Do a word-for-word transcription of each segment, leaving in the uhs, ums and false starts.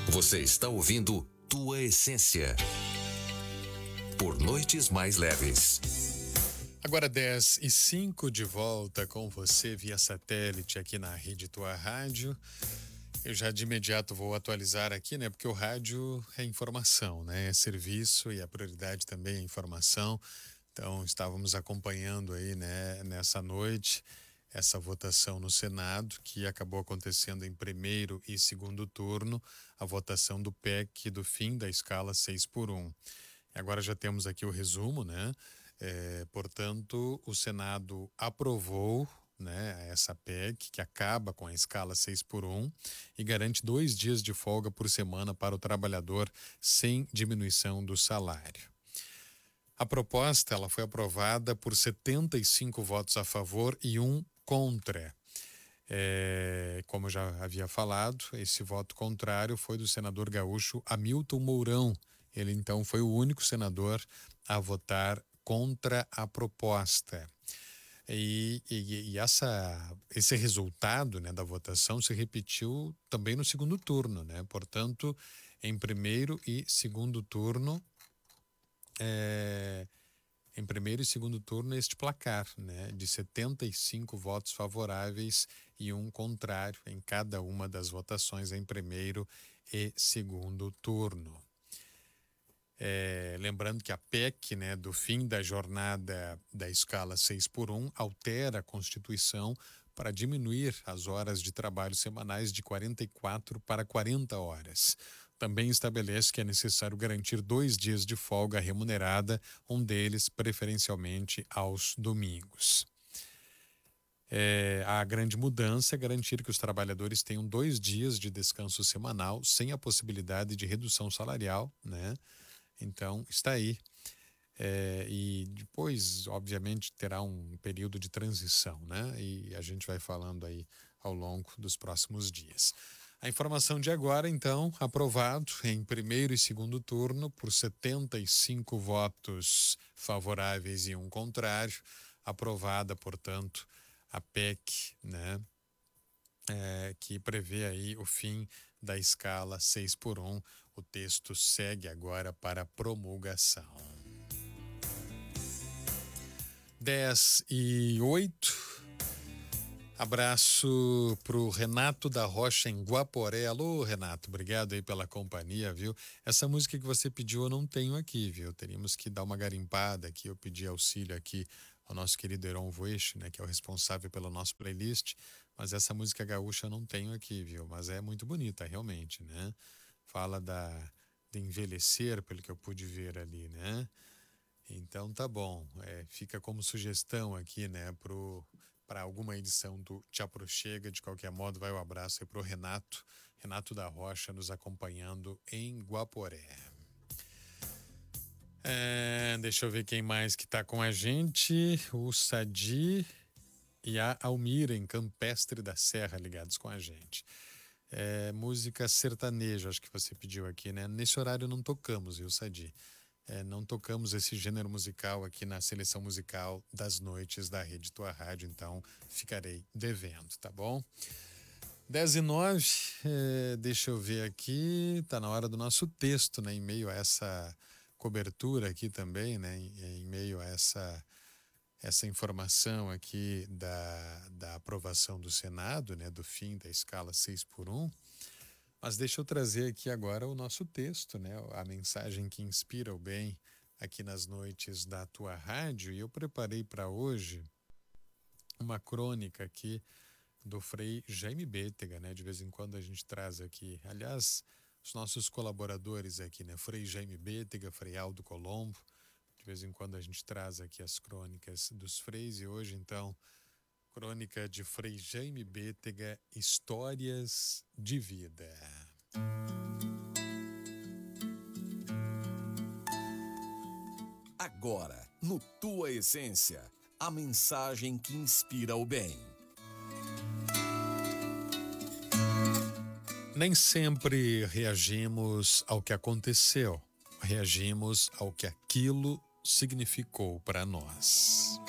Você está ouvindo Tua Essência por Noites Mais Leves. Agora dez e cinco, de volta com você via satélite aqui na Rede Tua Rádio. Eu já de imediato vou atualizar aqui, né? Porque o rádio é informação, né? É serviço e a prioridade também é informação. Então, estávamos acompanhando aí, né, nessa noite, essa votação no Senado, que acabou acontecendo em primeiro e segundo turno, a votação do P E C do fim da escala seis por um. Agora já temos aqui o resumo, né? É, portanto, o Senado aprovou, né, essa P E C que acaba com a escala seis por um e garante dois dias de folga por semana para o trabalhador sem diminuição do salário. A proposta ela foi aprovada por setenta e cinco votos a favor e um contra. É, como eu já havia falado, esse voto contrário foi do senador gaúcho Hamilton Mourão. Ele então foi o único senador a votar contra a proposta. E, e, e essa, esse resultado, né, da votação se repetiu também no segundo turno, né? Portanto, em primeiro e segundo turno, é, em primeiro e segundo turno este placar, né, de setenta e cinco votos favoráveis e um contrário em cada uma das votações em primeiro e segundo turno. É, lembrando que a P E C, né, do fim da jornada da escala seis por um altera a Constituição para diminuir as horas de trabalho semanais de quarenta e quatro para quarenta horas. Também estabelece que é necessário garantir dois dias de folga remunerada, um deles preferencialmente aos domingos. É, a grande mudança é garantir que os trabalhadores tenham dois dias de descanso semanal sem a possibilidade de redução salarial, né? Então, está aí. É, e depois, obviamente, terá um período de transição, né? E a gente vai falando aí ao longo dos próximos dias. A informação de agora, então, aprovado em primeiro e segundo turno por setenta e cinco votos favoráveis e um contrário. Aprovada, portanto, a P E C, né? É, que prevê aí o fim da escala seis por um. O texto segue agora para promulgação. dez e oito. Abraço pro Renato da Rocha em Guaporé. Alô, Renato, obrigado aí pela companhia, viu? Essa música que você pediu eu não tenho aqui, viu? Teríamos que dar uma garimpada aqui. Eu pedi auxílio aqui ao nosso querido Heron Voice, né, que é o responsável pelo nosso playlist, mas essa música gaúcha eu não tenho aqui, viu? Mas é muito bonita, realmente, né? Fala da, de envelhecer, pelo que eu pude ver ali, né? Então tá bom, é, fica como sugestão aqui, né, pro para alguma edição do Te Aproxega. De qualquer modo, vai o um abraço aí pro Renato, Renato da Rocha, nos acompanhando em Guaporé. É, deixa eu ver quem mais que tá com a gente. O Sadi e a Almira em Campestre da Serra ligados com a gente. É, música sertaneja, acho que você pediu aqui, né? Nesse horário não tocamos, viu, Sadi? É, não tocamos esse gênero musical aqui na seleção musical das noites da Rede Tua Rádio, então ficarei devendo, tá bom? dez e nove, é, deixa eu ver aqui, tá na hora do nosso texto, né? Em meio a essa cobertura aqui também, né? Em, em meio a essa, essa informação aqui da, da aprovação do Senado, né? Do fim da escala seis por um. Mas deixa eu trazer aqui agora o nosso texto, né? A mensagem que inspira o bem aqui nas noites da Tua Rádio. E eu preparei para hoje uma crônica aqui do Frei Jaime Bétega, né? De vez em quando a gente traz aqui, aliás, os nossos colaboradores aqui, né? Frei Jaime Bétega, Frei Aldo Colombo. De vez em quando a gente traz aqui as crônicas dos freis e hoje, então, crônica de Frei Jaime Bétega, Histórias de Vida. Agora, no Tua Essência, a mensagem que inspira o bem. Nem sempre reagimos ao que aconteceu, reagimos ao que aquilo significou para nós.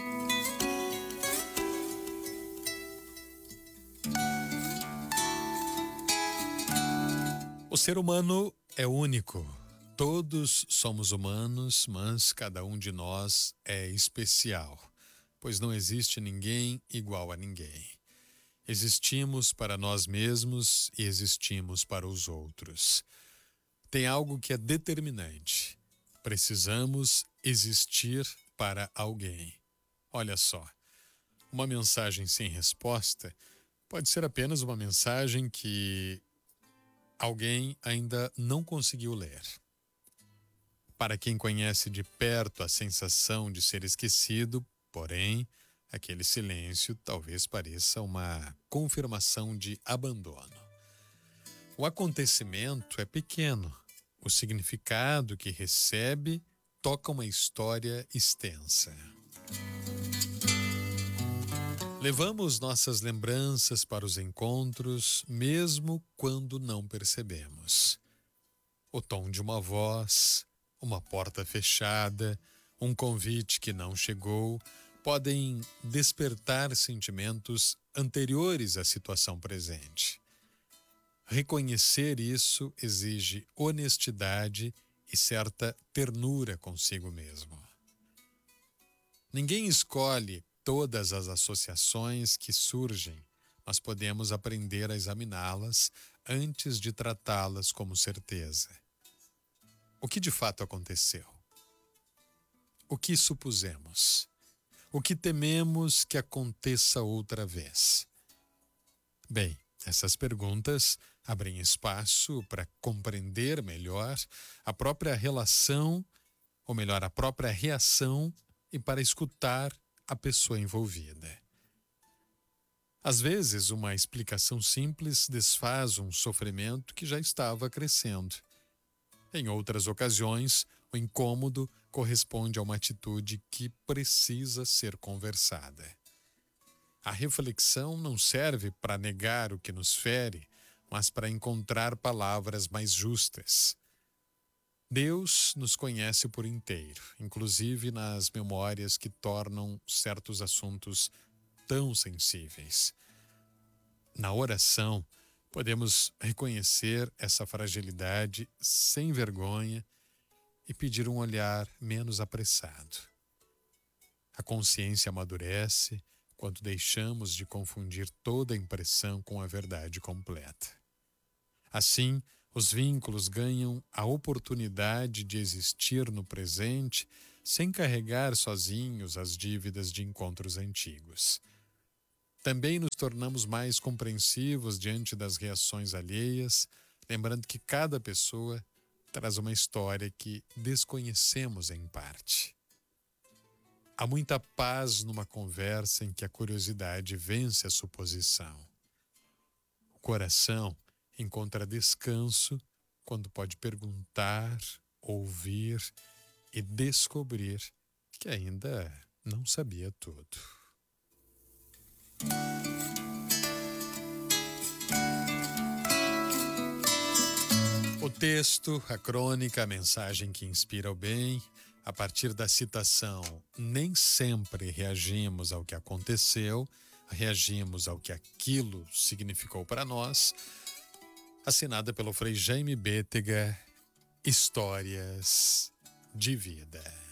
O ser humano é único. Todos somos humanos, mas cada um de nós é especial, pois não existe ninguém igual a ninguém. Existimos para nós mesmos e existimos para os outros. Tem algo que é determinante. Precisamos existir para alguém. Olha só, uma mensagem sem resposta pode ser apenas uma mensagem que alguém ainda não conseguiu ler. Para quem conhece de perto a sensação de ser esquecido, porém, aquele silêncio talvez pareça uma confirmação de abandono. O acontecimento é pequeno, o significado que recebe toca uma história extensa. Levamos nossas lembranças para os encontros, mesmo quando não percebemos. O tom de uma voz, uma porta fechada, um convite que não chegou, podem despertar sentimentos anteriores à situação presente. Reconhecer isso exige honestidade e certa ternura consigo mesmo. Ninguém escolhe todas as associações que surgem, mas podemos aprender a examiná-las antes de tratá-las como certeza. O que de fato aconteceu? O que supusemos? O que tememos que aconteça outra vez? Bem, essas perguntas abrem espaço para compreender melhor a própria relação, ou melhor, a própria reação, e para escutar a pessoa envolvida. Às vezes, uma explicação simples desfaz um sofrimento que já estava crescendo. Em outras ocasiões, o incômodo corresponde a uma atitude que precisa ser conversada. A reflexão não serve para negar o que nos fere, mas para encontrar palavras mais justas. Deus nos conhece por inteiro, inclusive nas memórias que tornam certos assuntos tão sensíveis. Na oração, podemos reconhecer essa fragilidade sem vergonha e pedir um olhar menos apressado. A consciência amadurece quando deixamos de confundir toda a impressão com a verdade completa. Assim, os vínculos ganham a oportunidade de existir no presente sem carregar sozinhos as dívidas de encontros antigos. Também nos tornamos mais compreensivos diante das reações alheias, lembrando que cada pessoa traz uma história que desconhecemos em parte. Há muita paz numa conversa em que a curiosidade vence a suposição. O coração encontra descanso quando pode perguntar, ouvir e descobrir que ainda não sabia tudo. O texto, a crônica, a mensagem que inspira o bem, a partir da citação, nem sempre reagimos ao que aconteceu, reagimos ao que aquilo significou para nós, assinada pelo Frei Jaime Bétega, Histórias de Vida.